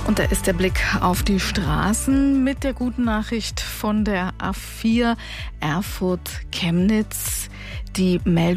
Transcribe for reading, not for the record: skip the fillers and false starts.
Und da ist der Blick auf die Straßen mit der guten Nachricht von der A4 Erfurt-Chemnitz. Die Meldung